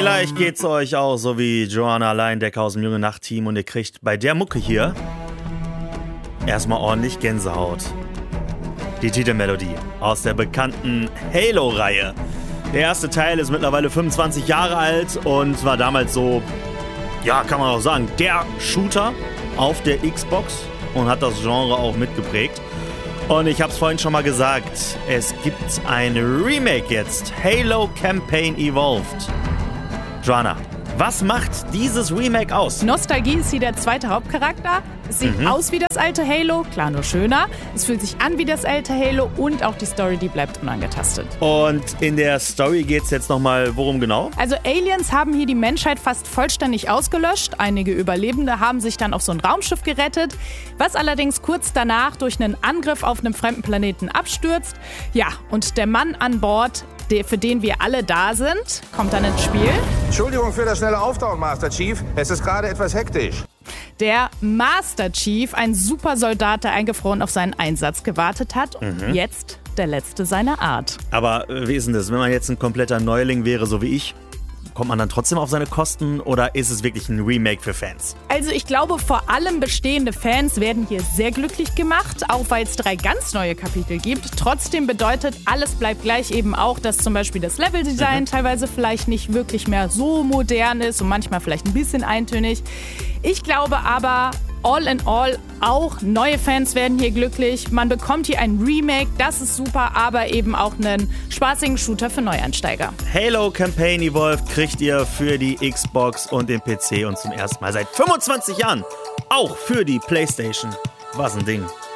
Vielleicht geht's euch auch so wie Joanna Leindecker aus dem Junge Nacht-Team und ihr kriegt bei der Mucke hier erstmal ordentlich Gänsehaut. Die Titelmelodie aus der bekannten Halo-Reihe. Der erste Teil ist mittlerweile 25 Jahre alt und war damals so, ja, kann man auch sagen, der Shooter auf der Xbox und hat das Genre auch mitgeprägt. Und ich hab's vorhin schon mal gesagt, es gibt ein Remake jetzt, Halo Campaign Evolved. Joanna, was macht dieses Remake aus? Nostalgie ist hier der zweite Hauptcharakter. Es sieht aus wie das alte Halo, klar nur schöner. Es fühlt sich an wie das alte Halo und auch die Story, die bleibt unangetastet. Und in der Story geht's jetzt nochmal worum genau? Also Aliens haben hier die Menschheit fast vollständig ausgelöscht. Einige Überlebende haben sich dann auf so ein Raumschiff gerettet, was allerdings kurz danach durch einen Angriff auf einem fremden Planeten abstürzt. Ja, und der Mann an Bord, für den wir alle da sind, kommt dann ins Spiel. Entschuldigung für das schnelle Auftauchen, Master Chief. Es ist gerade etwas hektisch. Der Master Chief, ein Supersoldat, der eingefroren auf seinen Einsatz gewartet hat und jetzt der letzte seiner Art. Aber wie ist denn das, wenn man jetzt ein kompletter Neuling wäre, so wie ich? Kommt man dann trotzdem auf seine Kosten oder ist es wirklich ein Remake für Fans? Also ich glaube, vor allem bestehende Fans werden hier sehr glücklich gemacht, auch weil es 3 ganz neue Kapitel gibt. Trotzdem bedeutet, alles bleibt gleich eben auch, dass zum Beispiel das Leveldesign teilweise vielleicht nicht wirklich mehr so modern ist und manchmal vielleicht ein bisschen eintönig. Ich glaube aber, all in all, auch neue Fans werden hier glücklich. Man bekommt hier ein Remake, das ist super, aber eben auch einen spaßigen Shooter für Neueinsteiger. Halo Campaign Evolved kriegt ihr für die Xbox und den PC und zum ersten Mal seit 25 Jahren auch für die PlayStation. Was ein Ding.